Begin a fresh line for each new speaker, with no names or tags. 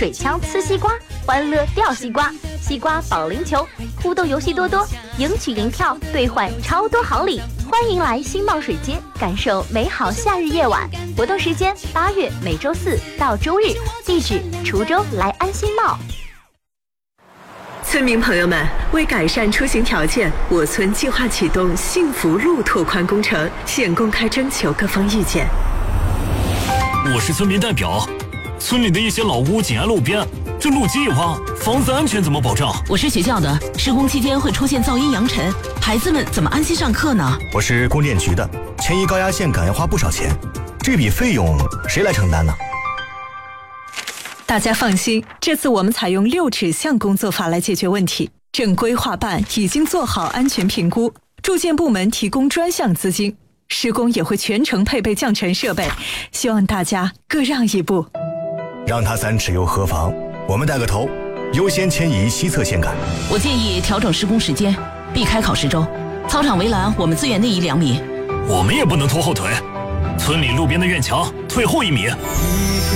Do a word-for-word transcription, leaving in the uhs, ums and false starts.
水枪呲西瓜，欢乐掉西瓜，西瓜保龄球，互动游戏多多，赢取银票兑换超多好礼。欢迎来新茂水街，感受美好夏日夜晚。活动时间八月每周四到周日，地址滁州来安新茂。
村民朋友们，为改善出行条件，我村计划启动幸福路拓宽工程，现公开征求各方意见。
我是村民代表，村里的一些老屋紧挨路边，这路基一挖，房子安全怎么保障？
我是学校的，施工期间会出现噪音扬尘，孩子们怎么安心上课呢？
我是供电局的，迁移高压线感要花不少钱，这笔费用谁来承担呢？
大家放心，这次我们采用六指向工作法来解决问题。正规划办已经做好安全评估，住建部门提供专项资金，施工也会全程配备降尘设备，希望大家各让一步。
让他三尺又何妨？我们带个头，优先迁移西侧线杆。
我建议调整施工时间，避开考试周。操场围栏我们自愿内移两米。
我们也不能拖后腿，村里路边的院墙退后一米。